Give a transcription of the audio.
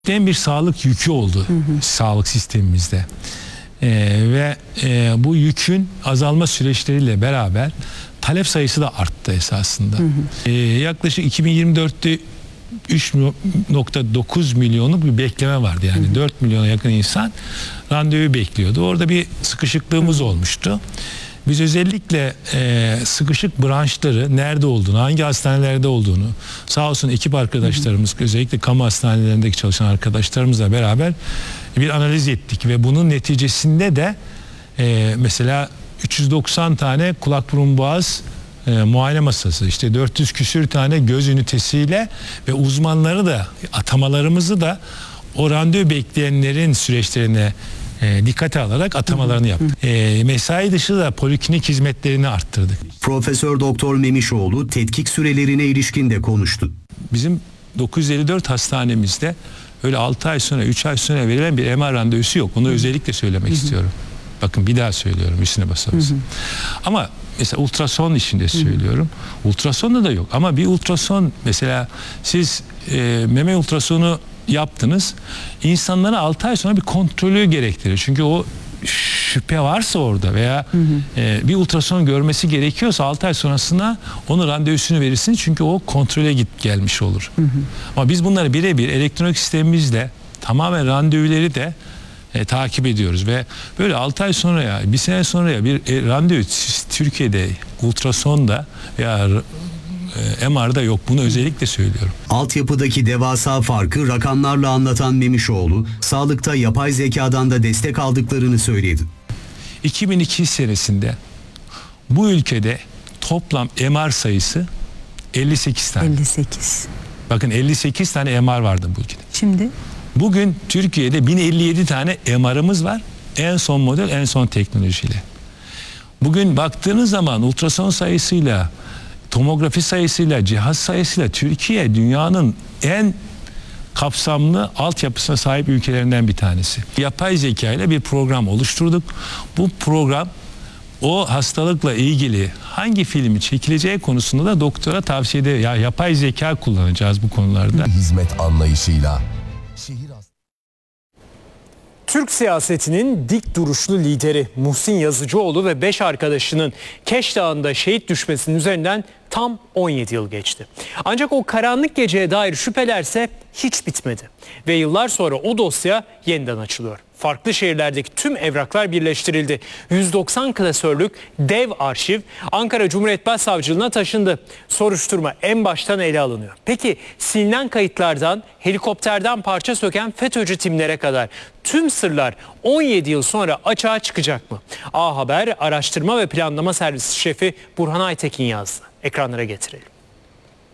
Bir sağlık yükü oldu sağlık sistemimizde. Bu yükün azalma süreçleriyle beraber talep sayısı da arttı esasında. Yaklaşık 2024'te 3.9 milyonluk bir bekleme vardı. Yani 4 milyona yakın insan randevu bekliyordu. Orada bir sıkışıklığımız olmuştu. Biz özellikle sıkışık branşları nerede olduğunu, hangi hastanelerde olduğunu, sağ olsun ekip arkadaşlarımız, özellikle kamu hastanelerindeki çalışan arkadaşlarımızla beraber bir analiz ettik ve bunun neticesinde de mesela 390 tane kulak burun boğaz muayene masası, işte 400 küsür tane göz ünitesiyle ve uzmanları da, atamalarımızı da o randevu bekleyenlerin süreçlerine dikkate alarak atamalarını yaptık. Mesai dışı da poliklinik hizmetlerini arttırdık. Profesör Doktor Memişoğlu tetkik sürelerine ilişkin de konuştu. Bizim 954 hastanemizde öyle 6 ay sonra, 3 ay sonra verilen bir MR randevusu yok. Onu özellikle söylemek istiyorum. Bakın bir daha söylüyorum, üstüne basarız. Ama mesela ultrason işinde söylüyorum. Ultrasonda da yok. Ama bir ultrason, mesela siz meme ultrasonu yaptınız. İnsanlara 6 ay sonra bir kontrolü gerektirir. Çünkü o şüphe varsa orada veya bir ultrason görmesi gerekiyorsa 6 ay sonrasında onun randevusunu verirsiniz. Çünkü o kontrole gelmiş olur. Ama biz bunları birebir elektronik sistemimizle tamamen randevuları da takip ediyoruz ve böyle 6 ay sonra ya, bir sene sonra ya bir randevu Türkiye'de ultrasonda veya MR'da yok. Bunu özellikle söylüyorum. Altyapıdaki devasa farkı rakamlarla anlatan Memişoğlu, sağlıkta yapay zekadan da destek aldıklarını söyledi. 2002 senesinde bu ülkede toplam MR sayısı 58 tane. 58. Bakın 58 tane MR vardı bu ülkede. Şimdi? Bugün Türkiye'de 1057 tane MR'ımız var. En son model, en son teknolojiyle. Bugün baktığınız zaman ultrason sayısıyla, tomografi sayısıyla, cihaz sayısıyla Türkiye dünyanın en kapsamlı altyapısına sahip ülkelerinden bir tanesi. Yapay zeka ile bir program oluşturduk. Bu program o hastalıkla ilgili hangi filmi çekileceği konusunda da doktora tavsiye ediyor. Ya yapay zeka kullanacağız bu konularda. Hizmet anlayışıyla Türk siyasetinin dik duruşlu lideri Muhsin Yazıcıoğlu ve 5 arkadaşının Keş Dağı'nda şehit düşmesinin üzerinden tam 17 yıl geçti. Ancak o karanlık geceye dair şüphelerse hiç bitmedi. Ve yıllar sonra o dosya yeniden açılıyor. Farklı şehirlerdeki tüm evraklar birleştirildi. 190 klasörlük dev arşiv Ankara Cumhuriyet Başsavcılığına taşındı. Soruşturma en baştan ele alınıyor. Peki silinen kayıtlardan, helikopterden parça söken FETÖ'cü timlere kadar tüm sırlar 17 yıl sonra açığa çıkacak mı? A Haber Araştırma ve Planlama Servisi Şefi Burhan Aytekin yazdı. Ekranlara getirelim.